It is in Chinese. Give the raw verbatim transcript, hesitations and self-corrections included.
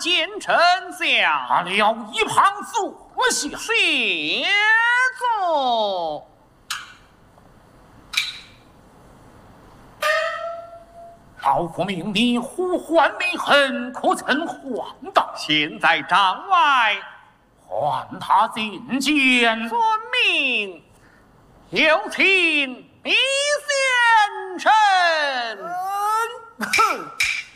见丞相。 罢了，一旁坐下。 谢座。 老夫命你呼唤你恨，可曾唤到？ 现在帐外， 唤他觐见。 遵命。有请李先生。 哼。